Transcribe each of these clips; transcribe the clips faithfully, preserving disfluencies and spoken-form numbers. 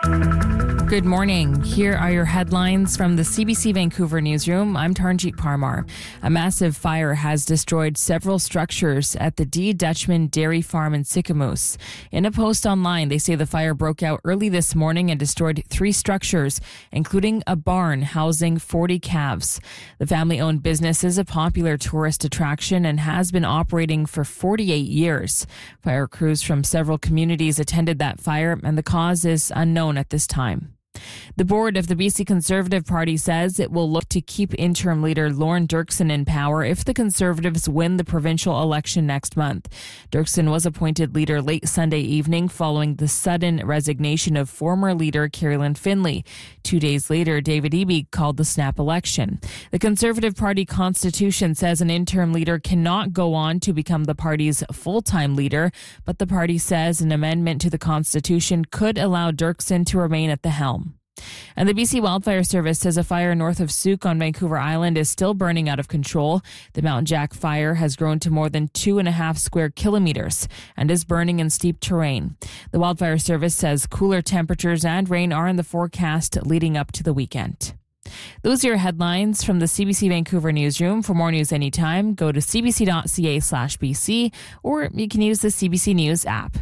Good morning. Here are your headlines from the C B C Vancouver newsroom. I'm Tarnjeet Parmar. A massive fire has destroyed several structures at the D. Dutchman Dairy Farm in Sicamous. In a post online, they say the fire broke out early this morning and destroyed three structures, including a barn housing forty calves. The family-owned business is a popular tourist attraction and has been operating for forty-eight years. Fire crews from several communities attended that fire, and the cause is unknown at this time. The board of the B C Conservative Party says it will look to keep interim leader Lorne Dirksen in power if the Conservatives win the provincial election next month. Dirksen was appointed leader late Sunday evening following the sudden resignation of former leader Carolyn Finlay. Two days later, David Eby called the snap election. The Conservative Party constitution says an interim leader cannot go on to become the party's full-time leader, but the party says an amendment to the constitution could allow Dirksen to remain at the helm. And the B C Wildfire Service says a fire north of Souk on Vancouver Island is still burning out of control. The Mount Jack fire has grown to more than two and a half square kilometers and is burning in steep terrain. The Wildfire Service says cooler temperatures and rain are in the forecast leading up to the weekend. Those are your headlines from the C B C Vancouver newsroom. For more news anytime, go to cbc.ca slash BC or you can use the C B C News app.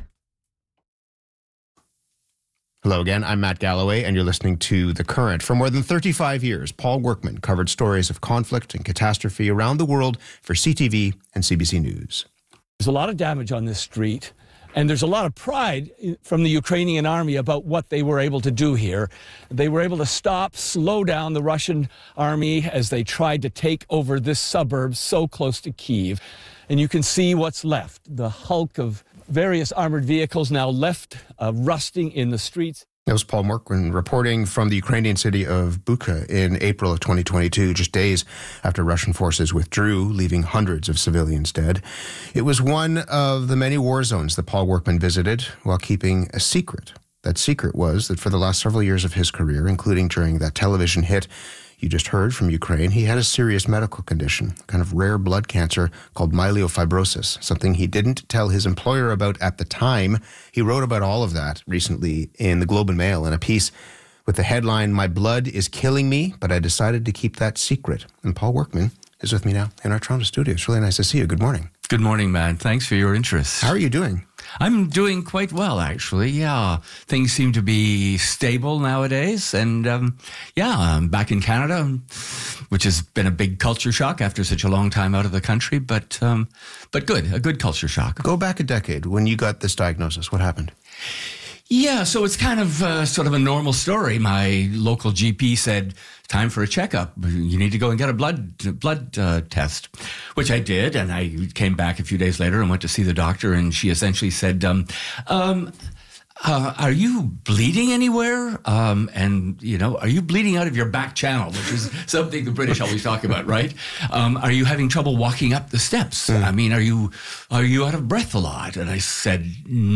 Hello again, I'm Matt Galloway, and you're listening to The Current. For more than thirty-five years, Paul Workman covered stories of conflict and catastrophe around the world for C T V and C B C News. There's a lot of damage on this street, and there's a lot of pride from the Ukrainian army about what they were able to do here. They were able to stop, slow down the Russian army as they tried to take over this suburb so close to Kyiv. And you can see what's left, the hulk of various armored vehicles now left uh, rusting in the streets. That was Paul Workman reporting from the Ukrainian city of Bucha in April of twenty twenty-two, just days after Russian forces withdrew, leaving hundreds of civilians dead. It was one of the many war zones that Paul Workman visited while keeping a secret. That secret was that for the last several years of his career, including during that television hit you just heard from Ukraine, he had a serious medical condition, a kind of rare blood cancer called myelofibrosis, something he didn't tell his employer about at the time. He wrote about all of that recently in the Globe and Mail in a piece with the headline, "My blood is killing me, but I decided to keep that secret." And Paul Workman is with me now in our Toronto studio. It's really nice to see you. Good morning. Good morning, man. Thanks for your interest. How are you doing? I'm doing quite well, actually. Yeah, things seem to be stable nowadays. And um, yeah, I'm back in Canada, which has been a big culture shock after such a long time out of the country. But um, but good, a good culture shock. Go back a decade when you got this diagnosis. What happened? Yeah, so it's kind of uh, sort of a normal story. My local G P said, time for a checkup. You need to go and get a blood blood uh, test, which I did. And I came back a few days later and went to see the doctor. And she essentially said, um, um, uh, are you bleeding anywhere? Um, and, you know, are you bleeding out of your back channel, which is something the British always talk about, right? Um, are you having trouble walking up the steps? Mm. I mean, are you are you out of breath a lot? And I said,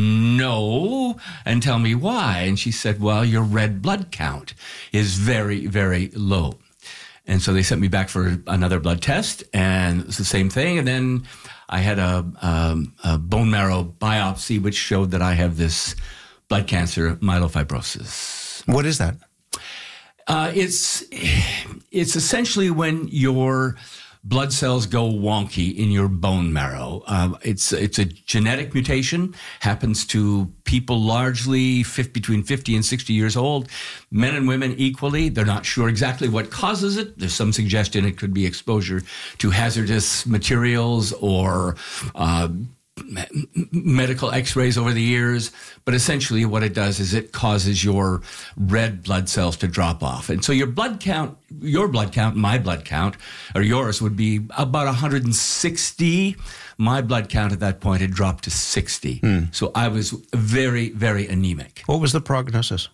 no. And tell me why. And she said, well, your red blood count is very, very low. And so they sent me back for another blood test, and it's the same thing. And then I had a, um, a bone marrow biopsy, which showed that I have this blood cancer, myelofibrosis. What is that? Uh, it's it's essentially when your blood cells go wonky in your bone marrow. Uh, it's it's a genetic mutation, happens to people largely fifty, between fifty and sixty years old, men and women equally. They're not sure exactly what causes it. There's some suggestion it could be exposure to hazardous materials or uh, medical x-rays over the years, but essentially what it does is it causes your red blood cells to drop off. And so your blood count, your blood count, my blood count, or yours would be about one hundred sixty. My blood count at that point had dropped to sixty. Mm. So I was very, very anemic. What was the prognosis?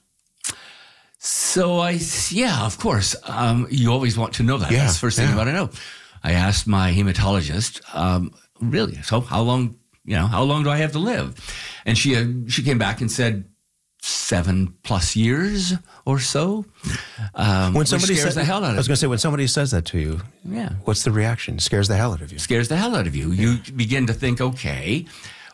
So I, yeah, of course. Um, you always want to know that. Yeah, That's the first thing yeah. you want to know. I asked my hematologist, um, really, so how long, you know, how long do I have to live? And she uh, she came back and said seven plus years or so. Um, when somebody which scares said, the hell out of you. I was going to say, when somebody says that to you, yeah, what's the reaction? Scares the hell out of you. Scares the hell out of you. You begin to think, okay,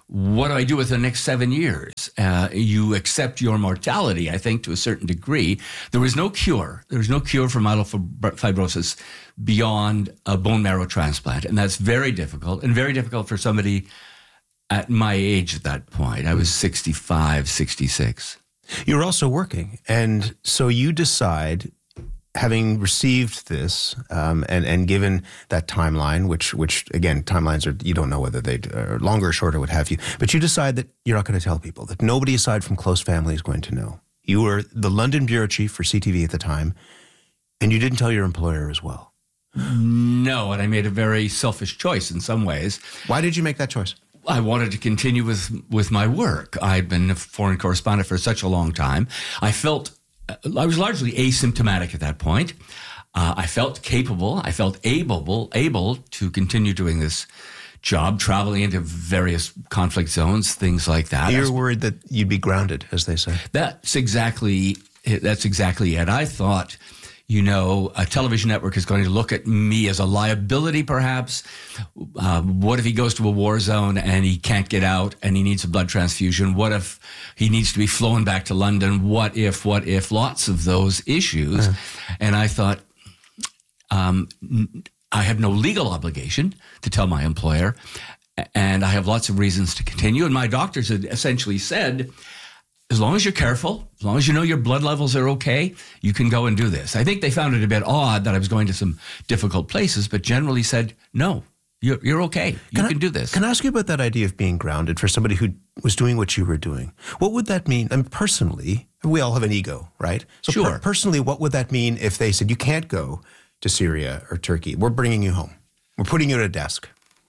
what do I do with the next seven years? Uh, you accept your mortality, I think, to a certain degree. There was no cure. There was no cure for myelofibrosis beyond a bone marrow transplant. And that's very difficult, and very difficult for somebody at my age at that point. I was sixty-five, sixty-six. You were also working. And so you decide, having received this um, and, and given that timeline, which, which again, timelines are, you don't know whether they are longer or shorter, what have you, but you decide that you're not going to tell people, that nobody aside from close family is going to know. You were the London bureau chief for C T V at the time, and you didn't tell your employer as well. No, and I made a very selfish choice in some ways. Why did you make that choice? I wanted to continue with, with my work. I'd been a foreign correspondent for such a long time. I felt, I was largely asymptomatic at that point. Uh, I felt capable. I felt able, able to continue doing this job, traveling into various conflict zones, things like that. You're worried that you'd be grounded, as they say. That's exactly, that's exactly it. I thought, you know, a television network is going to look at me as a liability, perhaps. Uh, what if he goes to a war zone and he can't get out and he needs a blood transfusion? What if he needs to be flown back to London? What if, what if, lots of those issues. Uh-huh. And I thought, um, I have no legal obligation to tell my employer, and I have lots of reasons to continue. And my doctors had essentially said, as long as you're careful, as long as you know your blood levels are okay, you can go and do this. I think they found it a bit odd that I was going to some difficult places, but generally said, no, you're, you're okay. You can, can I, do this. Can I ask you about that idea of being grounded for somebody who was doing what you were doing? What would that mean? I mean, personally, we all have an ego, right? So sure. Per- personally, what would that mean if they said, you can't go to Syria or Turkey? We're bringing you home. We're putting you at a desk.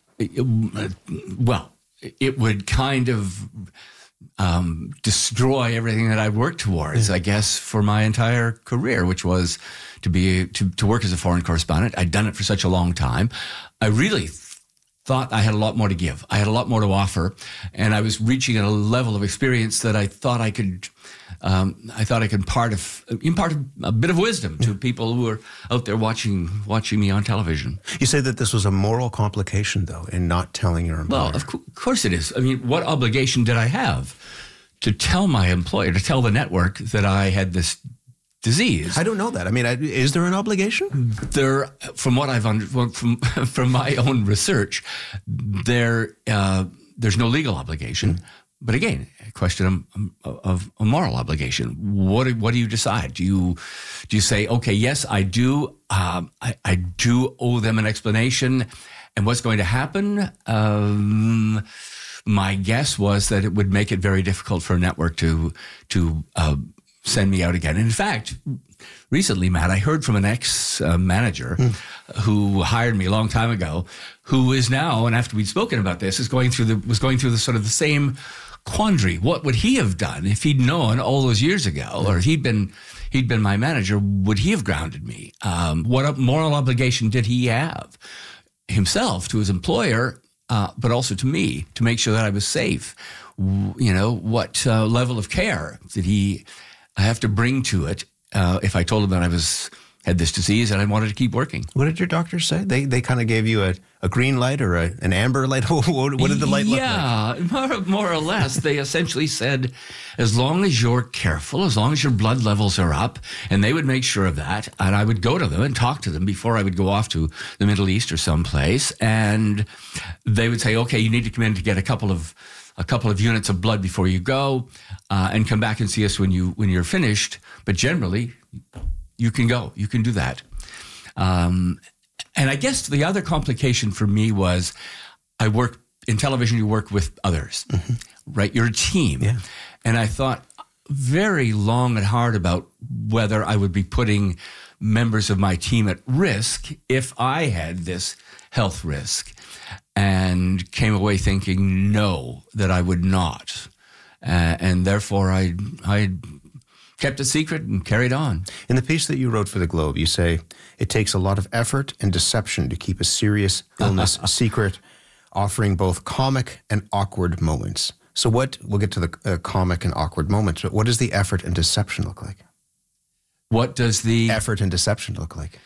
Well, it would kind of um, destroy everything that I worked towards, I guess, for my entire career, which was to be to, to work as a foreign correspondent. I'd done it for such a long time. I really thought I had a lot more to give. I had a lot more to offer, and I was reaching a level of experience that I thought I could. Um, I thought I could part of impart a bit of wisdom to people who are out there watching watching me on television. You say that this was a moral complication, though, in not telling your employer. Well, of, co- of course it is. I mean, what obligation did I have to tell my employer, to tell the network that I had this disease? I don't know that. I mean, I, is there an obligation? There, from what I've under, from from my own research, there uh, there's no legal obligation. Mm. But again, a question of, of a moral obligation. What what do you decide? Do you do you say, okay, yes, I do, um, I, I do owe them an explanation, and what's going to happen? Um, my guess was that it would make it very difficult for a network to to uh, send me out again. And in fact, recently, Matt, I heard from an ex-manager mm. who hired me a long time ago, who is now, and after we'd spoken about this, is going through the was going through the sort of the same quandary. What would he have done if he'd known all those years ago, or if he'd been he'd been my manager? Would he have grounded me? Um, what moral obligation did he have himself to his employer, uh, but also to me, to make sure that I was safe? You know, what uh, level of care did he have to bring to it uh, if I told him that I was had this disease and I wanted to keep working? What did your doctors say? They they kind of gave you a, a green light or a, an amber light? what, what did the light look yeah, like? Yeah, more, more or less. They essentially said, as long as you're careful, as long as your blood levels are up, and they would make sure of that, and I would go to them and talk to them before I would go off to the Middle East or someplace, and they would say, okay, you need to come in to get a couple of a couple of units of blood before you go, uh, and come back and see us when you when you're finished. But generally, you can go. You can do that. Um, and I guess the other complication for me was I work in television, you work with others, mm-hmm. right? You're a team. Yeah. And I thought very long and hard about whether I would be putting members of my team at risk if I had this health risk, and came away thinking, no, that I would not. Uh, and therefore, I I kept it secret and carried on. In the piece that you wrote for the Globe, you say, it takes a lot of effort and deception to keep a serious illness secret, offering both comic and awkward moments. So what, we'll get to the uh, comic and awkward moments, but what does the effort and deception look like? What does the... Effort and deception look like?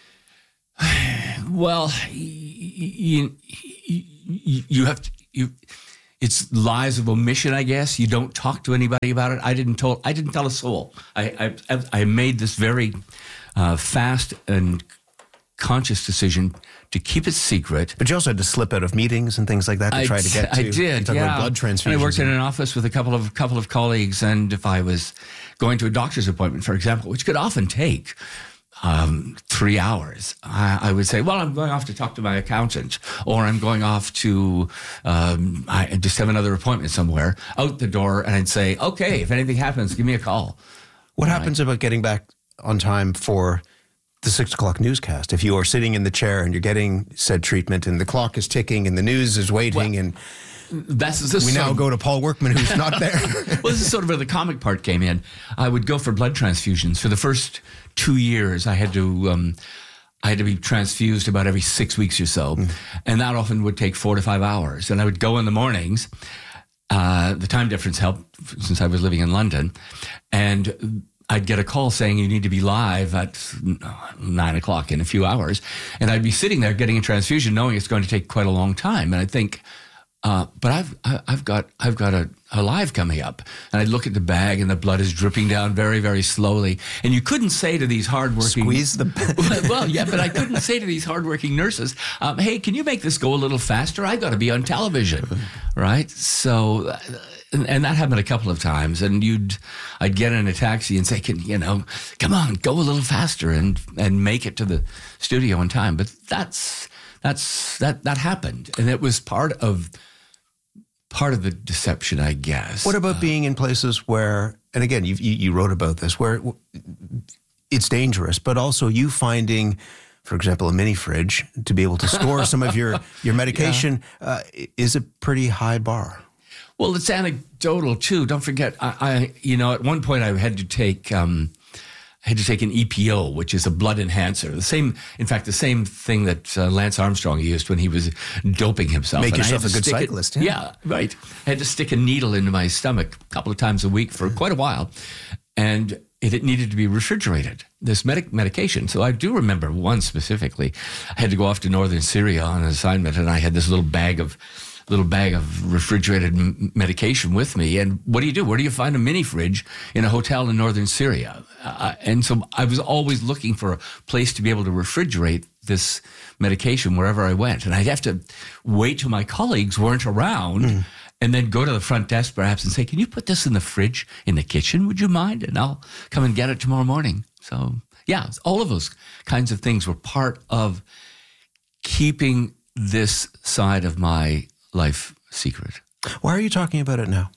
Well, you, you, you have to... You, it's lies of omission, I guess. You don't talk to anybody about it. I didn't tell. I didn't tell a soul. I I, I made this very uh, fast and conscious decision to keep it secret. But you also had to slip out of meetings and things like that to I try to get to. I did, you talk yeah. about blood transfusions. And I worked in an office with a couple of couple of colleagues, and if I was going to a doctor's appointment, for example, which could often take um, three hours, I, I would say, well, I'm going off to talk to my accountant, or I'm going off to um, I just have another appointment somewhere, out the door, and I'd say, okay, if anything happens, give me a call. What All happens right. about getting back on time for the six o'clock newscast? If you are sitting in the chair and you're getting said treatment and the clock is ticking and the news is waiting Well, and That's this we now sort of- go to Paul Workman who's not there. Well, this is sort of where the comic part came in. I would go for blood transfusions. For the first two years, I had to um, I had to be transfused about every six weeks or so, mm. and that often would take four to five hours. And I would go in the mornings. Uh, the time difference helped since I was living in London, and I'd get a call saying you need to be live at nine o'clock in a few hours, and I'd be sitting there getting a transfusion, knowing it's going to take quite a long time. And I'd think, uh, but I've I've got I've got a, a live coming up, and I'd look at the bag, and the blood is dripping down very very slowly. And you couldn't say to these hardworking Squeeze the well, yeah, but I couldn't say to these hardworking nurses, um, "Hey, can you make this go a little faster? I've got to be on television," right? So. And, and that happened a couple of times, and you'd, I'd get in a taxi and say, "Can you know, come on, go a little faster and and make it to the studio in time." But that's that's that that happened, and it was part of part of the deception, I guess. What about uh, being in places where, and again, you you wrote about this, where it's dangerous, but also you finding, for example, a mini fridge to be able to store some of your your medication yeah. uh, is a pretty high bar. Well, it's anecdotal too. Don't forget, I, I you know, at one point I had to take, um, I had to take an E P O, which is a blood enhancer. The same, in fact, the same thing that uh, Lance Armstrong used when he was doping himself. Make and yourself I a had to good stick cyclist. It, yeah. yeah, right. I had to stick a needle into my stomach a couple of times a week for quite a while, and it, it needed to be refrigerated. This medic medication. So I do remember one specifically. I had to go off to northern Syria on an assignment, and I had this little bag of. little bag of refrigerated m- medication with me. And what do you do? Where do you find a mini fridge in a hotel in northern Syria? Uh, and so I was always looking for a place to be able to refrigerate this medication wherever I went. And I'd have to wait till my colleagues weren't around mm. and then go to the front desk perhaps and say, "Can you put this in the fridge in the kitchen? Would you mind? And I'll come and get it tomorrow morning." So yeah, all of those kinds of things were part of keeping this side of my life secret. Why are you talking about it now?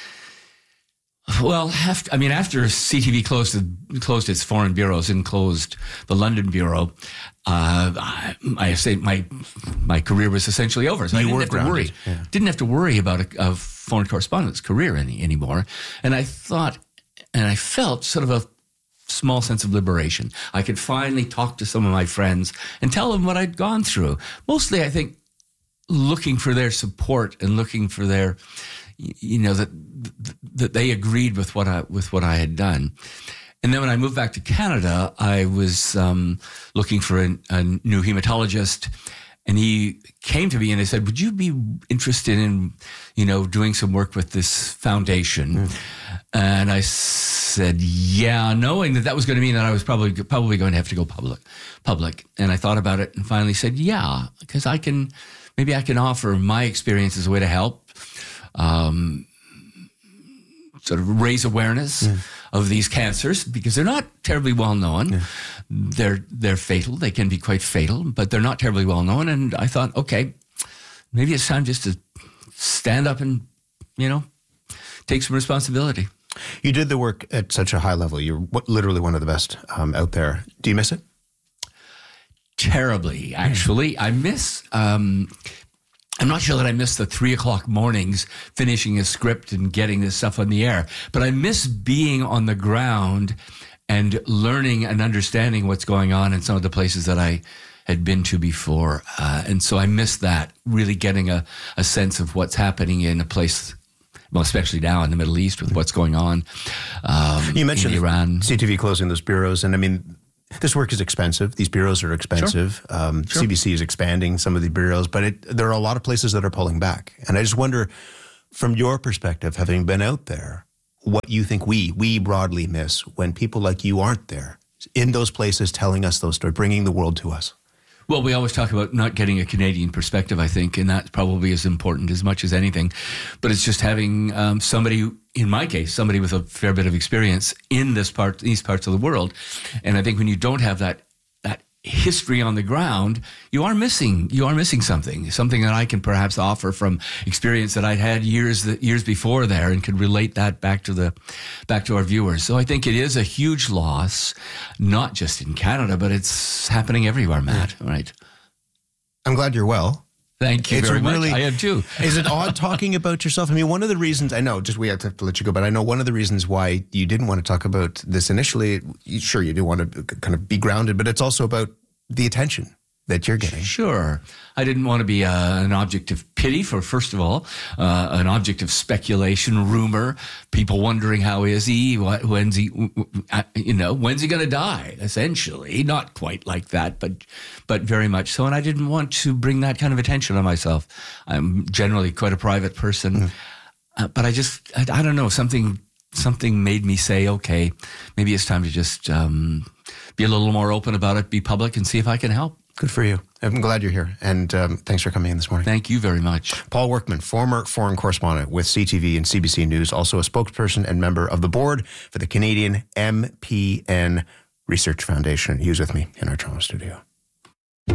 Well, after, I mean, after C T V closed closed its foreign bureaus and closed the London bureau, uh, I, I say my my career was essentially over. So you I didn't were have to grounded. worry. Yeah. Didn't have to worry about a, a foreign correspondence career any anymore. And I thought, and I felt sort of a small sense of liberation. I could finally talk to some of my friends and tell them what I'd gone through. Mostly, I think, looking for their support and looking for their, you know, that that they agreed with what I with what I had done. And then when I moved back to Canada, I was um, looking for a, a new hematologist, and he came to me and he said, "Would you be interested in, you know, doing some work with this foundation?" Mm. And I said, "Yeah," knowing that that was going to mean that I was probably probably going to have to go public. Public. And I thought about it and finally said, "Yeah," because I can. Maybe I can offer my experience as a way to help um, sort of raise awareness yeah. of these cancers, because they're not terribly well known. Yeah. They're they're fatal. They can be quite fatal, but they're not terribly well known. And I thought, okay, maybe it's time just to stand up and, you know, take some responsibility. You did the work at such a high level. You're literally one of the best um, out there. Do you miss it? Terribly, actually. I miss, um, I'm not sure that I miss the three o'clock mornings finishing a script and getting this stuff on the air, but I miss being on the ground and learning and understanding what's going on in some of the places that I had been to before. Uh, and so I miss that, really getting a, a sense of what's happening in a place, well, especially now in the Middle East with what's going on um, you mentioned in Iran. C T V closing those bureaus, and I mean, this work is expensive. These bureaus are expensive. Sure. Um, sure. C B C is expanding some of the bureaus, but it, there are a lot of places that are pulling back. And I just wonder, from your perspective, having been out there, what you think we, we broadly miss when people like you aren't there in those places telling us those stories, bringing the world to us? Well, we always talk about not getting a Canadian perspective, I think, and that probably is important as much as anything. But it's just having um, somebody, in my case, somebody with a fair bit of experience in this part, these parts of the world. And I think when you don't have that that history on the ground, you are missing you are missing something, something that I can perhaps offer from experience that I'd had years years before there, and could relate that back to the back to our viewers. So I think it is a huge loss, not just in Canada, but it's happening everywhere, Matt. Right? I'm glad you're well. Thank you it's very really, much. I am too. Is it odd talking about yourself? I mean, one of the reasons, I know, just we have to, have to let you go, but I know one of the reasons why you didn't want to talk about this initially, sure, you do want to kind of be grounded, but it's also about the attention that you're getting. Sure. I didn't want to be uh, an object of pity for, first of all, uh, an object of speculation, rumor, people wondering how is he, what, when's he, you know, when's he going to die, essentially. Not quite like that, but but very much so. And I didn't want to bring that kind of attention on myself. I'm generally quite a private person. Mm. Uh, but I just, I, I don't know, something something made me say, okay, maybe it's time to just um, be a little more open about it, be public, and see if I can help. Good for you. I'm glad you're here. And um, thanks for coming in this morning. Thank you very much. Paul Workman, former foreign correspondent with C T V and C B C News, also a spokesperson and member of the board for the Canadian M P N Research Foundation. He was with me in our Toronto studio.